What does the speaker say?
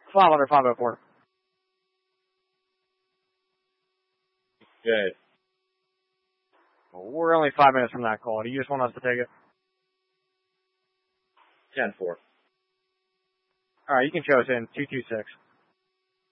504. Okay. Well, we're only 5 minutes from that call. Do you just want us to take it? 10-4. Alright, you can show us in 226.